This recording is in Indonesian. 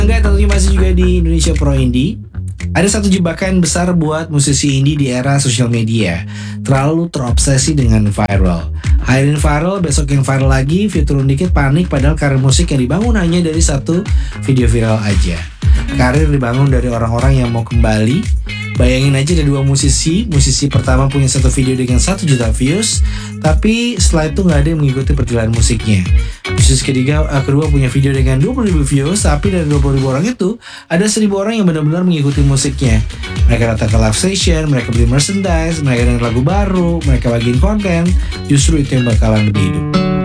Enggak, tentunya masih juga di Indonesia Pro Indie. Ada satu jebakan besar buat musisi indie di era sosial media. Terlalu terobsesi dengan viral. Hariin viral, besok yang viral lagi, view turun dikit panik padahal karir musik yang dibangun hanya dari satu video viral aja. Karir dibangun dari orang-orang yang mau kembali. Bayangin aja ada dua musisi pertama punya satu video dengan 1 juta views, tapi setelah itu nggak ada yang mengikuti perjalanan musiknya. Musisi kedua punya video dengan 20.000 views, tapi dari 20.000 orang itu ada 1.000 orang yang benar-benar mengikuti musiknya. Mereka datang ke live station, mereka beli merchandise, mereka dengar lagu baru, mereka bagiin konten. Justru itu yang bakalan lebih hidup.